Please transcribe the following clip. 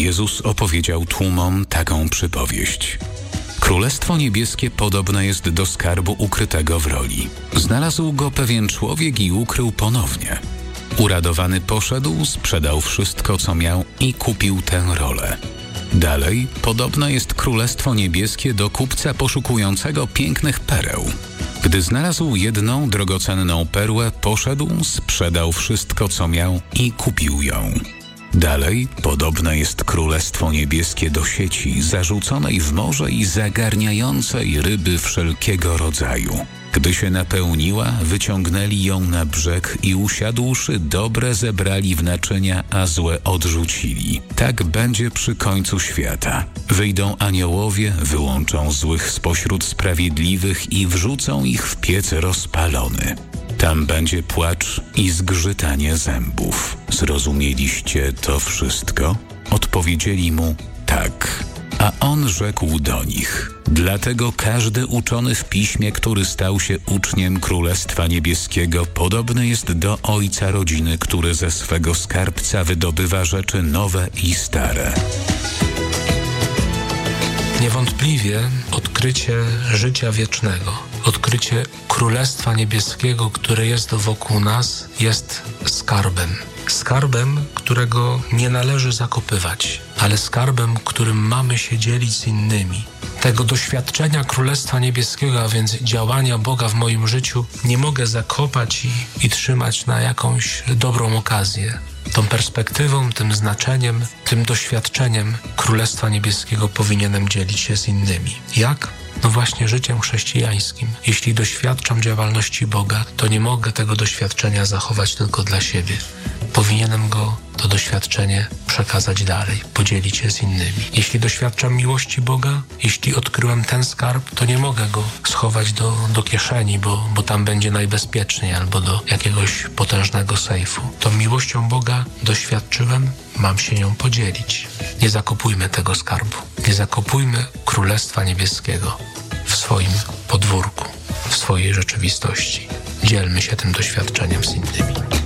Jezus opowiedział tłumom taką przypowieść. Królestwo niebieskie podobne jest do skarbu ukrytego w roli. Znalazł go pewien człowiek i ukrył ponownie. Uradowany poszedł, sprzedał wszystko, co miał i kupił tę rolę. Dalej, podobne jest Królestwo Niebieskie do kupca poszukującego pięknych pereł. Gdy znalazł jedną drogocenną perłę, poszedł, sprzedał wszystko, co miał i kupił ją. Dalej, podobne jest Królestwo Niebieskie do sieci zarzuconej w morze i zagarniającej ryby wszelkiego rodzaju. Gdy się napełniła, wyciągnęli ją na brzeg i usiadłszy, dobre zebrali w naczynia, a złe odrzucili. Tak będzie przy końcu świata. Wyjdą aniołowie, wyłączą złych spośród sprawiedliwych i wrzucą ich w piec rozpalony. Tam będzie płacz i zgrzytanie zębów. Zrozumieliście to wszystko? Odpowiedzieli mu tak. A on rzekł do nich: dlatego każdy uczony w piśmie, który stał się uczniem Królestwa Niebieskiego, podobny jest do ojca rodziny, który ze swego skarbca wydobywa rzeczy nowe i stare. Niewątpliwie odkrycie życia wiecznego, odkrycie Królestwa Niebieskiego, które jest wokół nas, jest skarbem. Skarbem, którego nie należy zakopywać, ale skarbem, którym mamy się dzielić z innymi. Tego doświadczenia Królestwa Niebieskiego, a więc działania Boga w moim życiu, nie mogę zakopać i trzymać na jakąś dobrą okazję. Tą perspektywą, tym znaczeniem, tym doświadczeniem Królestwa Niebieskiego powinienem dzielić się z innymi. Jak? No właśnie życiem chrześcijańskim. Jeśli doświadczam działalności Boga, to nie mogę tego doświadczenia zachować tylko dla siebie. Powinienem to doświadczenie przekazać dalej, podzielić się z innymi. Jeśli doświadczam miłości Boga, jeśli odkryłem ten skarb, to nie mogę go schować do kieszeni, bo tam będzie najbezpieczniej, albo do jakiegoś potężnego sejfu. Tą miłością Boga doświadczyłem, mam się nią podzielić. Nie zakopujmy tego skarbu. Nie zakopujmy Królestwa Niebieskiego w swoim podwórku, w swojej rzeczywistości. Dzielmy się tym doświadczeniem z innymi.